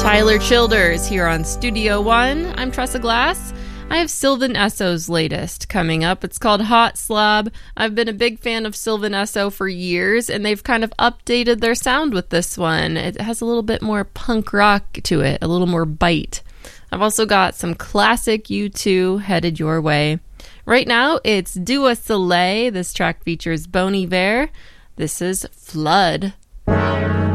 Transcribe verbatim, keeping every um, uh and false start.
Tyler Childers here on Studio One. I'm Tressa Glass. I have Sylvan Esso's latest coming up. It's called Hot Slob. I've been a big fan of Sylvan Esso for years, and they've kind of updated their sound with this one. It has a little bit more punk rock to it, a little more bite. I've also got some classic U two headed your way. Right now, it's Dua Soleil. This track features Bon Iver. This is Flood.